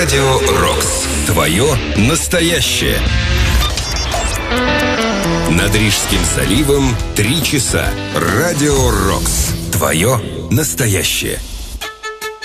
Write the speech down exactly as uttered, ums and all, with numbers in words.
Радио Рокс. Твое настоящее. Над Рижским заливом три часа. Радио Рокс. Твое настоящее.